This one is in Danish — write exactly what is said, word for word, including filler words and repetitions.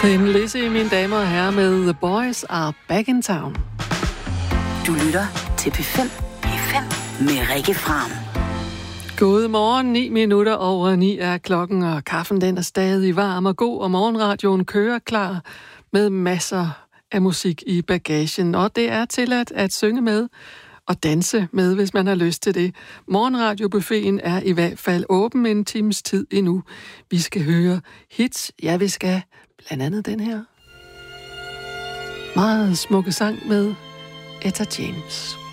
En Lizzie, mine damer og herrer, med The Boys Are Back in Town. Du lytter til P fem. P fem med Rikke Fram. God morgen, ni minutter over ni er klokken, og kaffen den er stadig varm og god, og morgenradioen kører klar med masser af musik i bagagen. Og det er tilladt at synge med og danse med, hvis man har lyst til det. Morgenradiobuffeten er i hvert fald åben en times tid endnu. Vi skal høre hits. Ja, vi skal blandt andet den her meget smukke sang med Etta James.